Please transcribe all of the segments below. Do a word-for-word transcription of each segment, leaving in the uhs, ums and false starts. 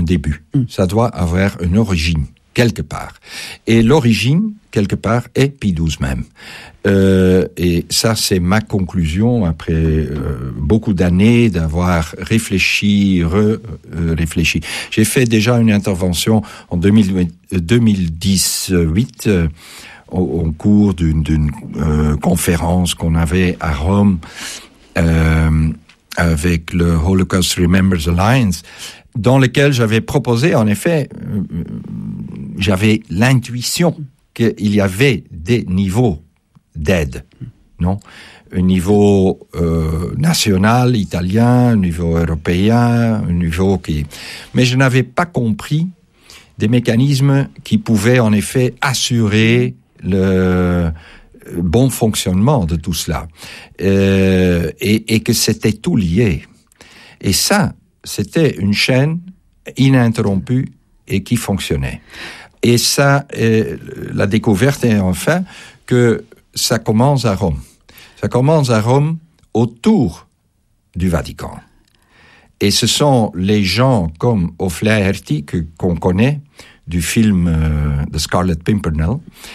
début. Mm. Ça doit avoir une origine, quelque part. Et l'origine, quelque part, est Pie douze même. Euh, et ça, c'est ma conclusion après euh, beaucoup d'années d'avoir réfléchi, re-réfléchi. J'ai fait déjà une intervention en deux mille dix-huit euh, au, au cours d'une, d'une euh, conférence qu'on avait à Rome euh, avec le Holocaust Remembers Alliance, dans lequel j'avais proposé, en effet, euh, j'avais l'intuition qu'il y avait des niveaux d'aide, non? Un niveau euh, national, italien, un niveau européen, un niveau qui... Mais je n'avais pas compris des mécanismes qui pouvaient en effet assurer le bon fonctionnement de tout cela. Euh, et, et que c'était tout lié. Et ça, c'était une chaîne ininterrompue et qui fonctionnait. Et ça, euh, la découverte est enfin que ça commence à Rome. Ça commence à Rome autour du Vatican. Et ce sont les gens comme O'Flaherty, que, qu'on connaît, du film euh, de Scarlett Pimpernel,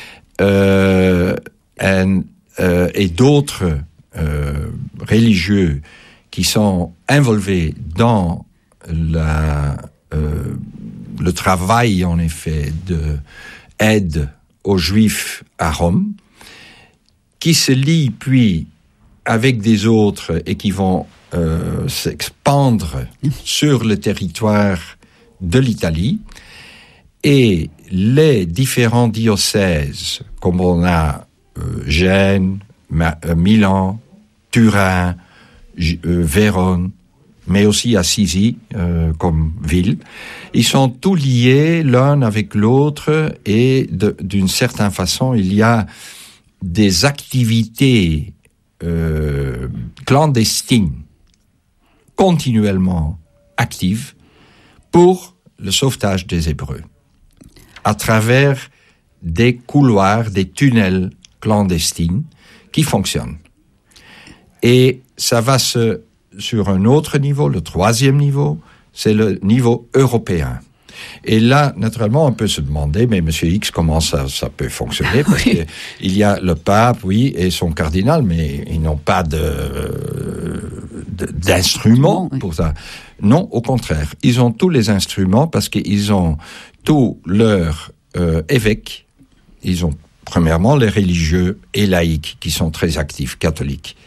euh, et, euh, et d'autres euh, religieux qui sont involvés dans la, euh, le travail, en effet, de aide aux Juifs à Rome, qui se lient puis avec des autres et qui vont euh, s'expandre sur le territoire de l'Italie. Et les différents diocèses, comme on a euh, Gênes, Ma- euh, Milan, Turin, J- euh, Vérone, mais aussi Assisi euh, comme ville, ils sont tous liés l'un avec l'autre et de, d'une certaine façon, il y a des activités euh, clandestines continuellement actives pour le sauvetage des Hébreux à travers des couloirs, des tunnels clandestins qui fonctionnent. Et ça va se, sur un autre niveau, le troisième niveau, c'est le niveau européen. Et là, naturellement, on peut se demander, mais Monsieur X, comment ça, ça peut fonctionner? Parce oui. qu'il y a le pape, oui, et son cardinal, mais ils n'ont pas de, de d'instruments oui. pour ça. Non, au contraire, ils ont tous les instruments parce qu'ils ont tous leurs euh, évêques. Ils ont premièrement les religieux et laïcs qui sont très actifs, catholiques.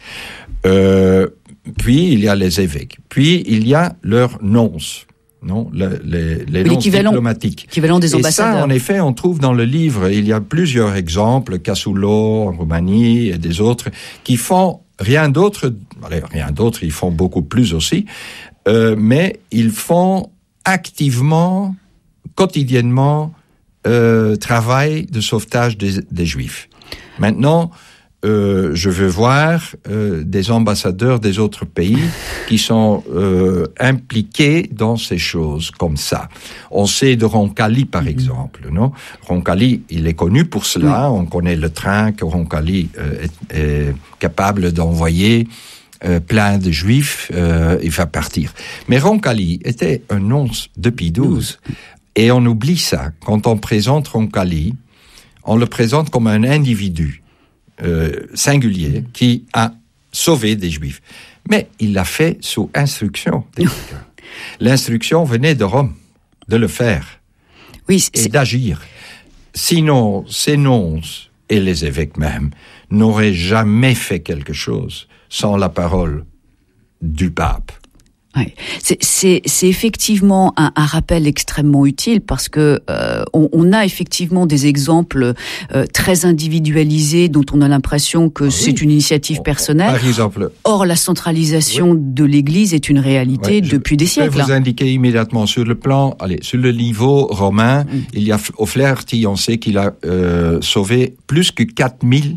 Euh, puis il y a les évêques. Puis il y a leurs nonces. Non, le, les, les nonces diplomatiques. L'équivalent des ambassadeurs. Et ça, en effet, on trouve dans le livre, il y a plusieurs exemples, Casullo en Roumanie et des autres, qui font rien d'autre, allez, rien d'autre, ils font beaucoup plus aussi, euh, mais ils font activement, quotidiennement, euh, travail de sauvetage des, des Juifs. Maintenant, Euh, je veux voir euh, des ambassadeurs des autres pays qui sont euh, impliqués dans ces choses comme ça. On sait de Roncalli, par mm-hmm. exemple, non? Roncalli, il est connu pour cela. Oui. On connaît le train que Roncalli euh, est, est capable d'envoyer euh, plein de Juifs. Euh, il va partir. Mais Roncalli était un nonce de Pie douze. Et on oublie ça. Quand on présente Roncalli, on le présente comme un individu Euh, singulier qui a sauvé des Juifs. Mais il l'a fait sous instruction. L'instruction venait de Rome, de le faire oui, c'est... et d'agir. Sinon, ces nonces et les évêques même n'auraient jamais fait quelque chose sans la parole du pape. Ouais. C'est, c'est, c'est effectivement un, un rappel extrêmement utile parce que euh, on, on a effectivement des exemples euh, très individualisés dont on a l'impression que ah, c'est oui. une initiative personnelle. Par exemple. Or, la centralisation oui. de l'Église est une réalité ouais, depuis des siècles. Je peux vous indiquer immédiatement sur le plan, allez, sur le niveau romain, mm. il y a O'Flaherty, on sait qu'il a euh, sauvé plus que quatre mille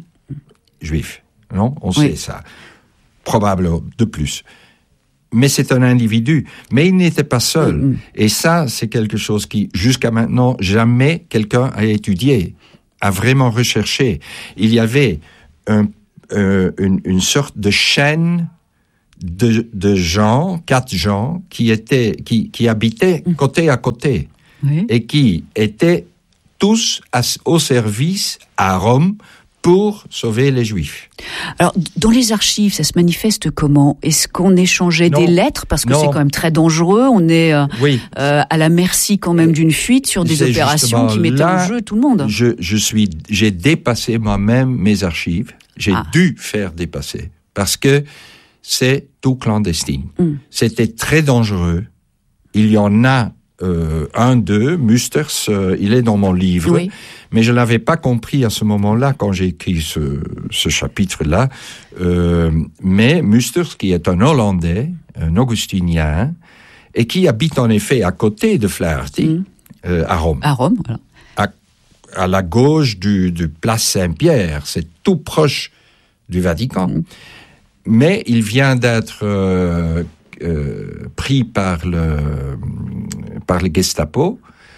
Juifs. Non, on oui. sait ça. Probable de plus. Mais c'est un individu. Mais il n'était pas seul. Mmh. Et ça, c'est quelque chose qui, jusqu'à maintenant, jamais quelqu'un a étudié, a vraiment recherché. Il y avait un, euh, une, une sorte de chaîne de, de gens, quatre gens, qui étaient, qui, qui habitaient côté à côté. Oui. Et qui étaient tous à, au service à Rome pour sauver les Juifs. Alors, dans les archives, ça se manifeste comment ? Est-ce qu'on échangeait non. des lettres ? Parce que non. c'est quand même très dangereux. On est euh, oui. euh, à la merci quand même d'une fuite sur des c'est opérations qui mettaient en jeu tout le monde. Je, je suis, j'ai dépassé moi-même mes archives. J'ai ah. dû faire dépasser. Parce que c'est tout clandestin. Mm. C'était très dangereux. Il y en a euh, un d'eux, Musters, euh, il est dans mon livre. Oui. Mais je ne l'avais pas compris à ce moment-là, quand j'ai écrit ce, ce chapitre-là. Euh, mais Musters, qui est un Hollandais, un augustinien, et qui habite en effet à côté de Flaherty, mmh. euh, à Rome. À Rome, voilà. À, à la gauche du, du Place Saint-Pierre. C'est tout proche du Vatican. Mmh. Mais il vient d'être euh, euh, pris par le, par le Gestapo,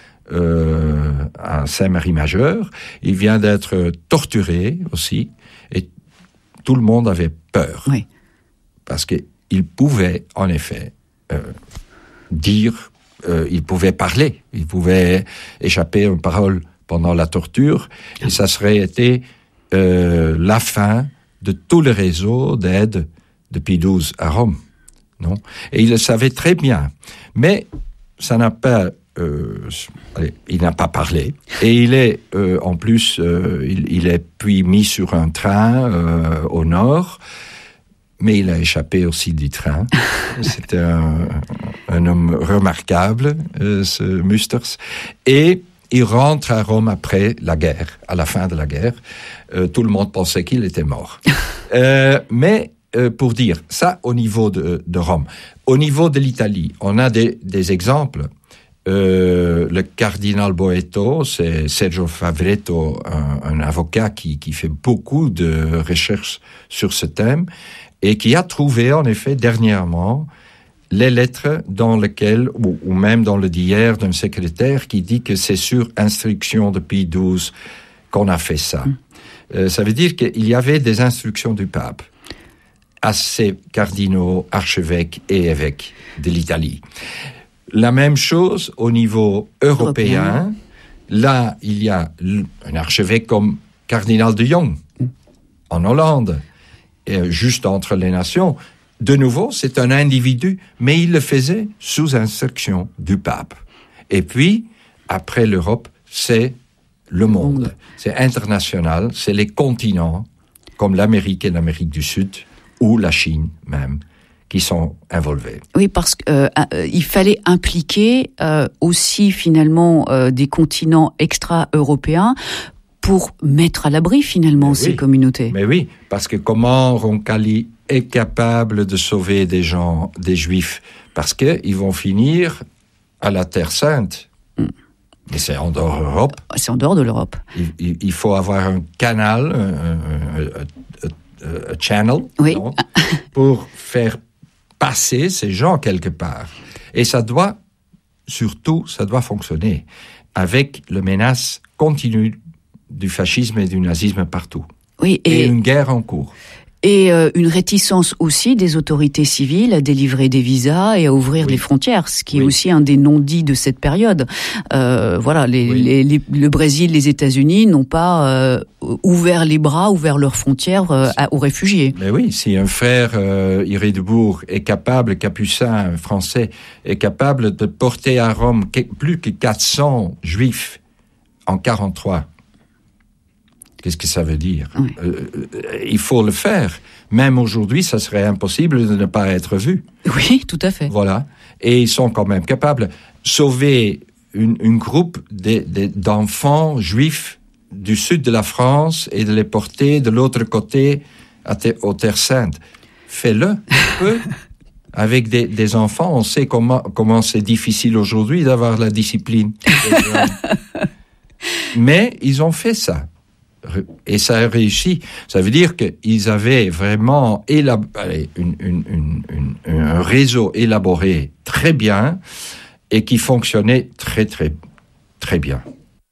Euh, à Saint-Marie-Majeur. Il vient d'être torturé aussi, et tout le monde avait peur. Oui. Parce qu'il pouvait, en effet, euh, dire, euh, il pouvait parler, il pouvait échapper une parole pendant la torture, et ça serait été euh, la fin de tout le réseau d'aide de Pie douze à Rome. Non ? Et il le savait très bien. Mais ça n'a pas Euh, allez, il n'a pas parlé. Et il est, euh, en plus, euh, il, il est puis mis sur un train euh, au nord, mais il a échappé aussi du train. C'était un, un homme remarquable, euh, ce Musters. Et il rentre à Rome après la guerre, à la fin de la guerre. Euh, tout le monde pensait qu'il était mort. euh, mais euh, pour dire, ça au niveau de, de Rome. Au niveau de l'Italie, on a des, des exemples. Euh, le cardinal Boeto, c'est Sergio Favretto, un, un avocat qui, qui fait beaucoup de recherches sur ce thème et qui a trouvé en effet dernièrement les lettres dans lesquelles, ou, ou même dans le d'hier d'un secrétaire qui dit que c'est sur instruction de Pie douze qu'on a fait ça. Mmh. Euh, ça veut dire qu'il y avait des instructions du pape à ces cardinaux, archevêques et évêques de l'Italie. La même chose au niveau européen. européen. Là, il y a un archevêque comme cardinal de Jong, en Hollande, et juste entre les nations. De nouveau, c'est un individu, mais il le faisait sous instruction du pape. Et puis, après l'Europe, c'est le monde. C'est international, c'est les continents, comme l'Amérique et l'Amérique du Sud, ou la Chine même, qui sont involvés. Oui, parce qu'il euh, euh, fallait impliquer euh, aussi finalement euh, des continents extra-européens pour mettre à l'abri finalement mais ces oui. communautés. Mais oui, parce que comment Roncalli est capable de sauver des gens, des Juifs, parce qu'ils vont finir à la Terre Sainte. Mm. Et c'est en dehors de l'Europe. C'est en dehors de l'Europe. Il, il, il faut avoir un canal, un, un, un, un channel, oui. non, pour faire passer ces gens quelque part. Et ça doit, surtout, ça doit fonctionner avec la menace continue du fascisme et du nazisme partout. Oui, et, et une guerre en cours. Et euh, une réticence aussi des autorités civiles à délivrer des visas et à ouvrir oui. les frontières, ce qui oui. est aussi un des non-dits de cette période. Euh, voilà, les, oui. les, les, le Brésil, les États-Unis n'ont pas euh, ouvert les bras, ouvert leurs frontières euh, à, aux réfugiés. Mais oui, si un frère euh, Irédebourg est capable, capucin français, est capable de porter à Rome plus que quatre cents juifs en quarante-trois, qu'est-ce que ça veut dire ? Oui. euh, Il faut le faire. Même aujourd'hui, ça serait impossible de ne pas être vu. Oui, tout à fait. Voilà. Et ils sont quand même capables de sauver une, une groupe de, de, d'enfants juifs du sud de la France et de les porter de l'autre côté à te, aux Terres Saintes. Fais-le. Peu. Avec des, des enfants, on sait comment, comment c'est difficile aujourd'hui d'avoir la discipline. Mais ils ont fait ça. Et ça a réussi. Ça veut dire qu'ils avaient vraiment élab- allez, une, une, une, une, un réseau élaboré très bien et qui fonctionnait très, très, très bien.